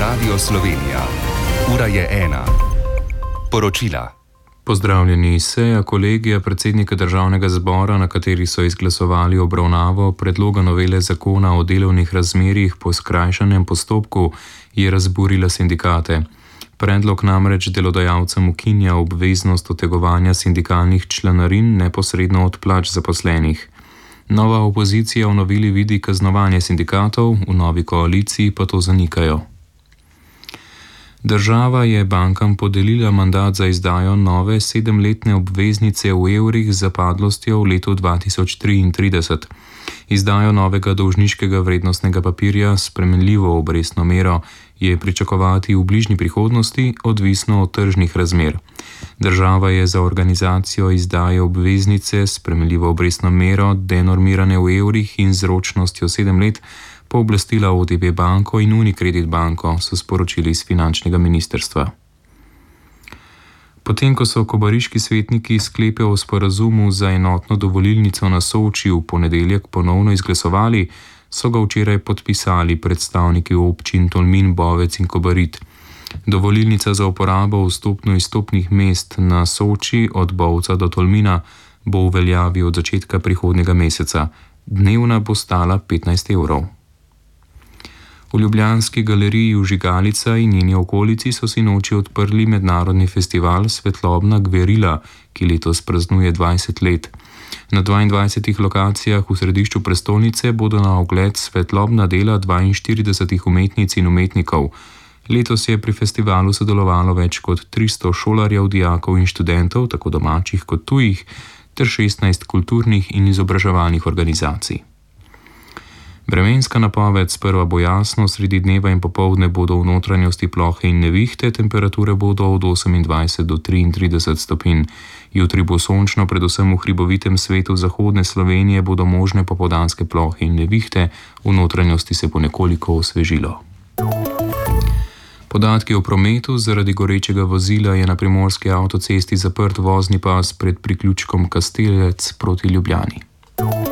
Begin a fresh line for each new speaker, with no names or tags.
Radio Slovenija. Ura je 1. Poročila.
Pozdravljeni, seja kolegija predsednika Državnega zbora, na kateri so izglasovali obravnavo predloga novele zakona o delovnih razmerjih po skrajšanem postopku, je razburila sindikate. Predlog namreč delodajalcem ukinja obveznost otegovanja sindikalnih članarin neposredno od plač zaposlenih. Nova opozicija v noveli vidi kaznovanje sindikatov, v novi koaliciji pa to zanikajo. Država je bankam podelila mandat za izdajo nove 7-letne obveznice v evrih z zapadlostjo v letu 2033. Izdajo novega dolžniškega vrednostnega papirja s spremenljivo obrestno mero je pričakovati v bližnji prihodnosti, odvisno od tržnih razmer. Država je za organizacijo izdaje obveznice s spremenljivo obrestno mero, denormirane v evrih in z ročnostjo 7 let, pooblastila OTP banko in Unicredit banko, so sporočili iz finančnega ministrstva. Potem, ko so kobariški svetniki sklepe o sporazumu za enotno dovolilnico na Soči v ponedeljek ponovno izglasovali, so ga včeraj podpisali predstavniki občin Tolmin, Bovec in Kobarid. Dovolilnica za uporabo vstopno-izstopnih mest na Soči od Bovca do Tolmina bo v veljavi od začetka prihodnjega meseca. Dnevna bo stala 15 evrov. V ljubljanski galeriji Vžigalica in njeni okolici so sinoči odprli mednarodni festival Svetlobna gverila, ki letos praznuje 20 let. Na 22 lokacijah v središču prestolnice bodo na ogled svetlobna dela 42 umetnic in umetnikov. Letos je pri festivalu sodelovalo več kot 300 šolarjev, dijakov in študentov, tako domačih kot tujih, ter 16 kulturnih in izobraževalnih organizacij. Vremenska napoved: sprva bo jasno, sredi dneva in popoldne bodo v notranjosti plohe in nevihte, temperature bodo od 28 do 33 stopinj. Jutri bo sončno, predvsem v hribovitem svetu zahodne Slovenije bodo možne popoldanske plohe in nevihte, v notranjosti se bo nekoliko osvežilo. Podatki o prometu: zaradi gorečega vozila je na primorski avtocesti zaprt vozni pas pred priključkom Kastelec proti Ljubljani.